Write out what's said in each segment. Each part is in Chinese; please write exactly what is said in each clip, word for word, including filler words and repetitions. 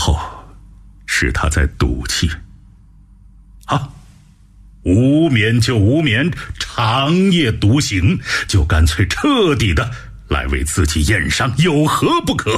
后是他在赌气。好，无眠就无眠，长夜独醒，就干脆彻底的来为自己验伤，有何不可？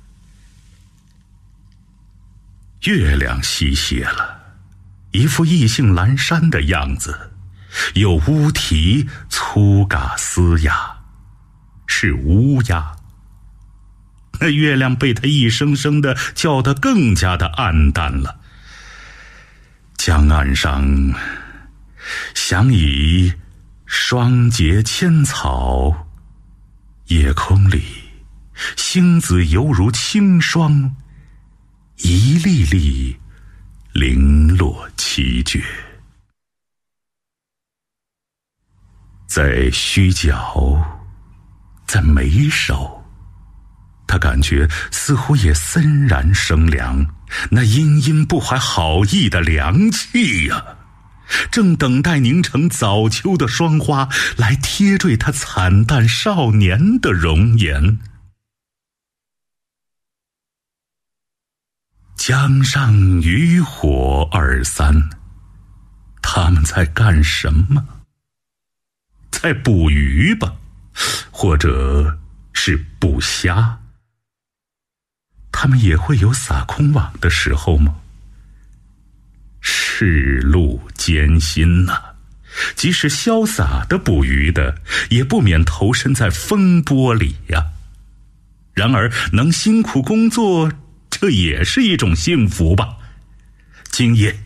月亮西斜了，一副意兴阑珊的样子，有乌啼粗嘎嘶哑，是乌鸦。那月亮被他一声声的叫得更加的暗淡了。江岸上想以双节千草，夜空里星子犹如轻霜，一粒粒零落奇绝。在须角，在眉梢，他感觉似乎也森然生凉，那殷殷不怀好意的凉气呀、啊，正等待凝成早秋的霜花来贴缀他惨淡少年的容颜。江上渔火二三，他们在干什么？在捕鱼吧，或者是捕虾。他们也会有撒空网的时候吗？世路艰辛啊，即使潇洒的捕鱼的，也不免投身在风波里呀、啊。然而能辛苦工作，这也是一种幸福吧。今夜